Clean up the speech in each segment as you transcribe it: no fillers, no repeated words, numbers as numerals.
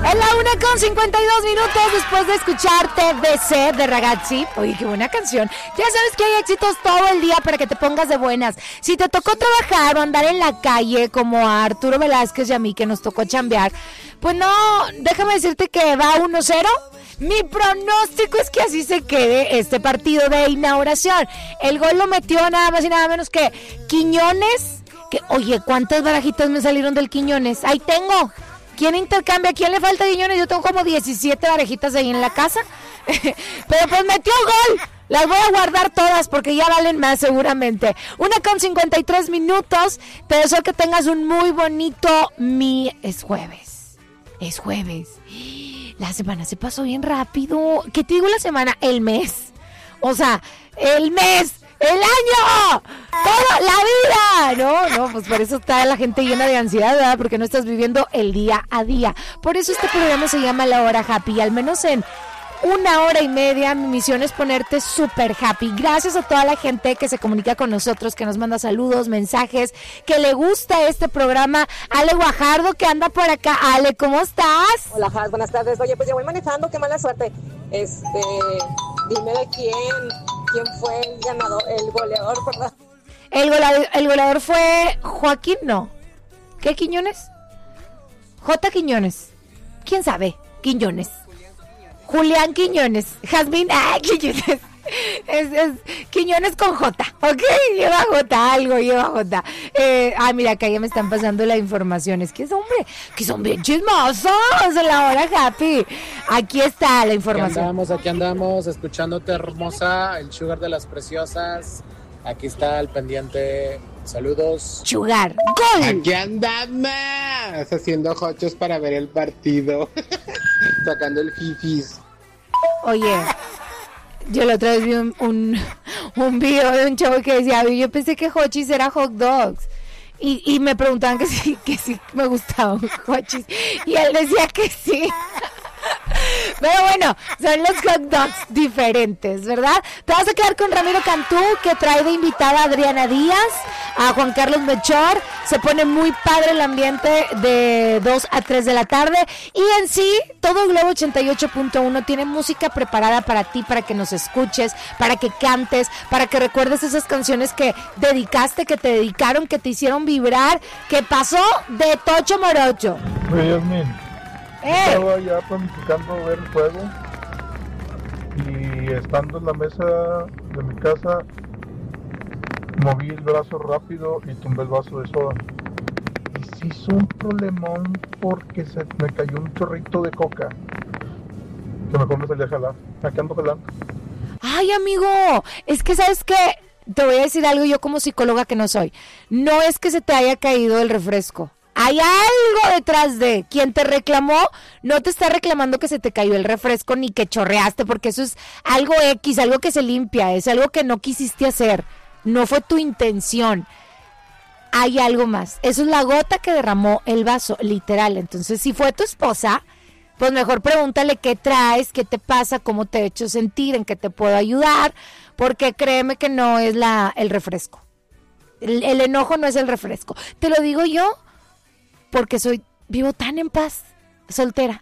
En la 1:52 después de escuchar TBC de Ragazzi. Oye, qué buena canción. Ya sabes que hay éxitos todo el día para que te pongas de buenas. Si te tocó trabajar o andar en la calle como a Arturo Velázquez y a mí que nos tocó chambear, pues no, déjame decirte que va 1-0. Mi pronóstico es que así se quede este partido de inauguración. El gol lo metió nada más y nada menos que Quiñones. Que, oye, ¿cuántas barajitas me salieron del Quiñones? Ahí tengo. ¿Quién intercambia? ¿A quién le falta Quiñones? Yo tengo como 17 barajitas ahí en la casa. Pero pues metió gol. Las voy a guardar todas porque ya valen más seguramente. 1:53. Te deseo que tengas un muy bonito Es jueves. Es jueves. La semana se pasó bien rápido. ¿Qué te digo la semana? El mes. O sea, el mes. ¡El año! ¡Toda la vida! No, pues por eso está la gente llena de ansiedad, ¿verdad? Porque no estás viviendo el día a día. Por eso este programa se llama La Hora Happy. Al menos en 1 hora y media mi misión es ponerte súper happy. Gracias a toda la gente que se comunica con nosotros, que nos manda saludos, mensajes, que le gusta este programa. Ale Guajardo, que anda por acá. Ale, ¿cómo estás? Hola, Jas, buenas tardes. Oye, pues ya voy manejando, qué mala suerte. Dime de quién fue el ganador, el goleador, ¿verdad? El goleador fue Joaquín, ¿no? ¿Qué Quiñones? J. Quiñones. ¿Quién sabe? Quiñones. Julián Quiñones. Jazmín, Quiñones. Es Quiñones con J, ¿ok? Lleva J, algo lleva J. Mira, acá ya me están pasando la información. Es que son bien chismosos en La Hora Happy. Aquí está la información. Aquí andamos, escuchándote, hermosa, el sugar de las preciosas. Aquí está el pendiente. Saludos. Sugar, gol. Aquí andamos, haciendo hochos para ver el partido. Sacando el fifis. Oye, yo la otra vez vi un video de un chavo que decía, yo pensé que hochis era hot dogs. Y me preguntaban que sí me gustaban hochis. Y él decía que sí. Pero bueno, son los hot dogs diferentes, ¿verdad? Te vas a quedar con Ramiro Cantú, que trae de invitada a Adriana Díaz, a Juan Carlos Melchor. Se pone muy padre el ambiente de 2 a 3 de la tarde. Y en sí, todo Globo 88.1 tiene música preparada para ti, para que nos escuches, para que cantes, para que recuerdes esas canciones que dedicaste, que te dedicaron, que te hicieron vibrar, que pasó de tocho morocho. Estaba ya planificando ver el juego y estando en la mesa de mi casa moví el brazo rápido y tumbé el vaso de soda y se hizo un problemón porque se me cayó un chorrito de coca que mejor me salí a jalar. Aquí ando jalando. Ay, amigo, es que ¿sabes qué? Te voy a decir algo yo como psicóloga que no soy. No es que se te haya caído el refresco. Hay algo detrás de quien te reclamó, no te está reclamando que se te cayó el refresco ni que chorreaste, porque eso es algo X, algo que se limpia, es algo que no quisiste hacer, no fue tu intención. Hay algo más, eso es la gota que derramó el vaso, literal. Entonces, si fue tu esposa, pues mejor pregúntale qué traes, qué te pasa, cómo te he hecho sentir, en qué te puedo ayudar, porque créeme que no es el refresco. El enojo no es el refresco. Te lo digo yo, porque vivo tan en paz, soltera.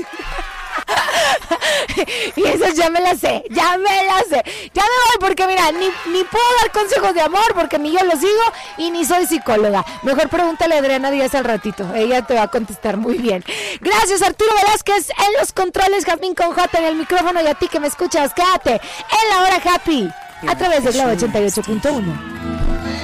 Y eso ya me la sé. Ya me voy porque mira, ni puedo dar consejos de amor porque ni yo los sigo y ni soy psicóloga. Mejor pregúntale a Adriana Díaz al ratito, ella te va a contestar muy bien. Gracias Arturo Velázquez en los controles, Jazmín con J en el micrófono, y a ti que me escuchas, quédate en La Hora Happy a través de Globo 88.1.